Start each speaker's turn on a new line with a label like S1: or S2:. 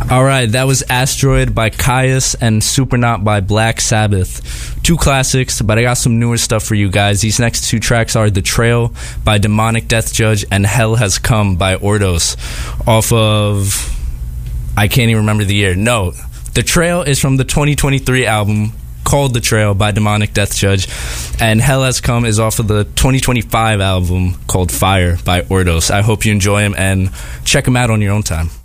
S1: All right, that was Asteroid by Caius and Supernaut by Black Sabbath. Two classics, but I got some newer stuff for you guys. These next two tracks are The Trail by Demonic Death Judge and Hell Has Come by Ordos, off of... I can't even remember the year. No, The Trail is from the 2023 album called The Trail by Demonic Death Judge, and Hell Has Come is off of the 2025 album called Fire by Ordos. I hope you enjoy them and check them out on your own time.